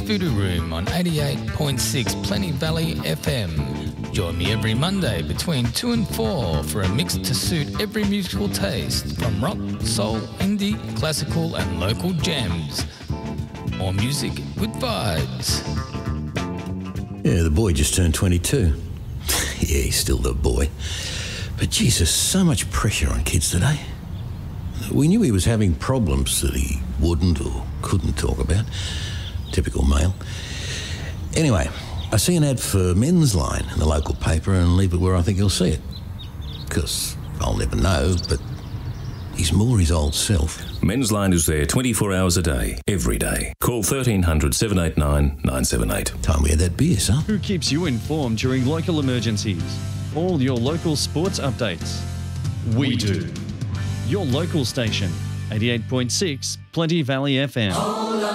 Voodoo Room on 88.6 Plenty Valley FM. Join me every Monday between 2 and 4 for a mix to suit every musical taste, from rock, soul, indie, classical and local jams. More music with vibes. Yeah, the boy just turned 22. Yeah, he's still the boy. But Jesus, so much pressure on kids today. We knew he was having problems that he wouldn't or couldn't talk about. Typical male. Anyway, I see an ad for Men's Line in the local paper and leave it where I think he'll see it. Because I'll never know, but he's more his old self. Men's Line is there 24 hours a day, every day. Call 1300 789 978. Time we had that beer, son. Who keeps you informed during local emergencies? All your local sports updates. We do. Your local station, 88.6 Plenty Valley FM.